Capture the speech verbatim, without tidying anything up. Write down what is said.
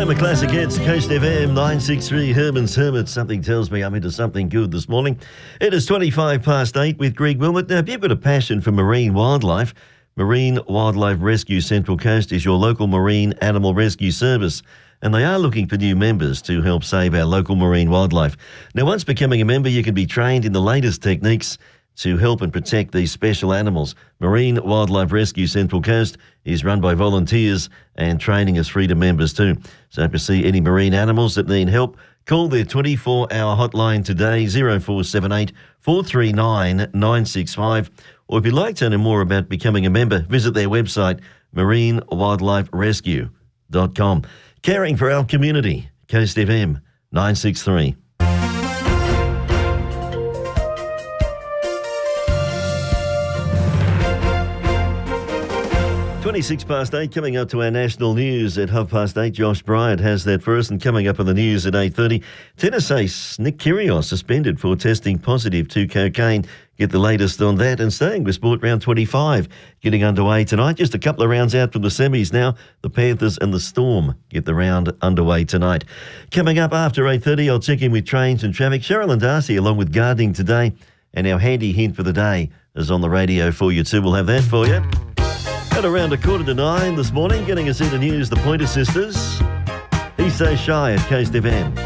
Summer Classic Hits, Coast F M nine sixty-three, Herman's Hermit. Something tells me I'm into something good this morning. It is twenty-five past eight with Greg Wilmot. Now, if you've got a passion for marine wildlife, Marine Wildlife Rescue Central Coast is your local marine animal rescue service, and they are looking for new members to help save our local marine wildlife. Now, once becoming a member, you can be trained in the latest techniques to help and protect these special animals. Marine Wildlife Rescue Central Coast is run by volunteers and training is free to members too. So if you see any marine animals that need help, call their twenty-four hour hotline today, zero four seven eight, four three nine, nine six five. Or if you'd like to know more about becoming a member, visit their website, marine wildlife rescue dot com. Caring for our community, Coast F M nine sixty-three. twenty-six past eight, coming up to our national news at half past eight. Josh Bryant has that first, and coming up on the news at eight thirty, tennis ace Nick Kyrgios suspended for testing positive to cocaine. Get the latest on that, and staying with sport, round twenty-five getting underway tonight. Just a couple of rounds out from the semis now. The Panthers and the Storm get the round underway tonight. Coming up after eight thirty, I'll check in with trains and traffic. Cheryl and Darcy along with gardening today, and our handy hint for the day is on the radio for you too. We'll have that for you. At around a quarter to nine this morning, getting us into news, the Pointer Sisters. He's So Shy at Coast F M.